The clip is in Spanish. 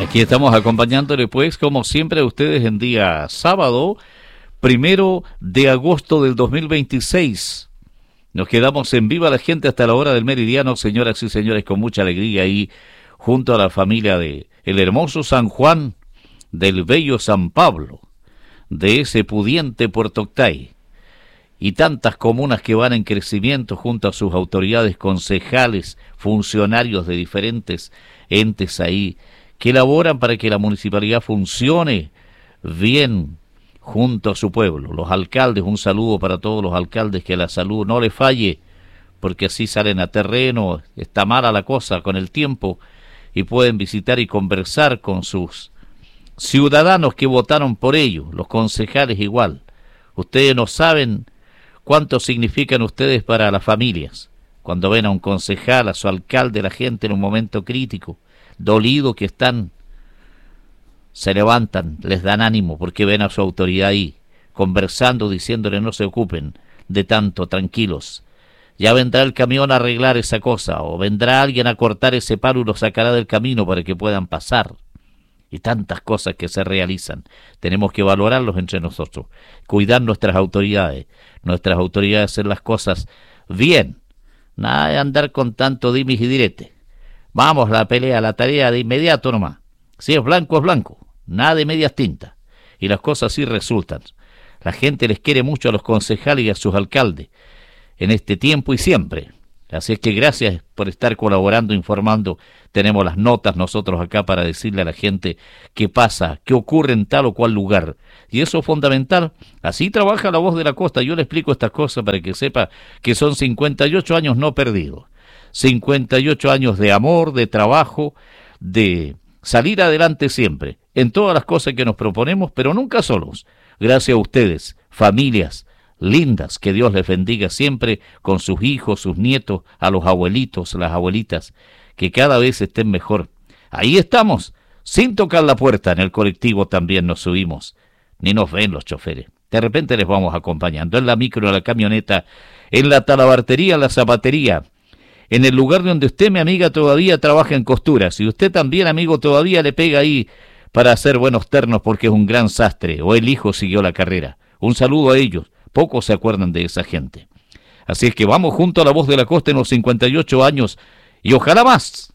Aquí estamos acompañándole, pues, como siempre, a ustedes en día sábado, 1 de agosto del 2026. Nos quedamos en Viva la Gente hasta la hora del meridiano, señoras y señores, con mucha alegría ahí, junto a la familia de el hermoso San Juan, del bello San Pablo, de ese pudiente Puerto Octay, y tantas comunas que van en crecimiento junto a sus autoridades, concejales, funcionarios de diferentes entes ahí, que elaboran para que la municipalidad funcione bien junto a su pueblo. Los alcaldes, un saludo para todos los alcaldes, que la salud no les falle, porque así salen a terreno, está mala la cosa con el tiempo, y pueden visitar y conversar con sus ciudadanos que votaron por ellos, los concejales igual. Ustedes no saben cuánto significan ustedes para las familias, cuando ven a un concejal, a su alcalde, la gente en un momento crítico, dolido que están, se levantan, les dan ánimo porque ven a su autoridad ahí, conversando, diciéndole no se ocupen de tanto, tranquilos. Ya vendrá el camión a arreglar esa cosa, o vendrá alguien a cortar ese palo y lo sacará del camino para que puedan pasar. Y tantas cosas que se realizan. Tenemos que valorarlos entre nosotros, cuidar nuestras autoridades hacer las cosas bien. Nada de andar con tanto dimis y diretes. Vamos, la pelea, la tarea de inmediato nomás. Si es blanco, nada de medias tintas. Y las cosas sí resultan. La gente les quiere mucho a los concejales y a sus alcaldes, en este tiempo y siempre. Así es que gracias por estar colaborando, informando. Tenemos las notas nosotros acá para decirle a la gente qué pasa, qué ocurre en tal o cual lugar. Y eso es fundamental. Así trabaja La Voz de la Costa. Yo le explico estas cosas para que sepa que son 58 años no perdidos. 58 años de amor, de trabajo, de salir adelante siempre, en todas las cosas que nos proponemos, pero nunca solos. Gracias a ustedes, familias lindas, que Dios les bendiga siempre con sus hijos, sus nietos, a los abuelitos, las abuelitas, que cada vez estén mejor. Ahí estamos, sin tocar la puerta, en el colectivo también nos subimos, ni nos ven los choferes. De repente les vamos acompañando, en la micro, en la camioneta, en la talabartería, en la zapatería, en el lugar donde usted, mi amiga, todavía trabaja en costuras, y usted también, amigo, todavía le pega ahí para hacer buenos ternos porque es un gran sastre, o el hijo siguió la carrera. Un saludo a ellos. Pocos se acuerdan de esa gente. Así es que vamos junto a La Voz de la Costa en los 58 años y ojalá más.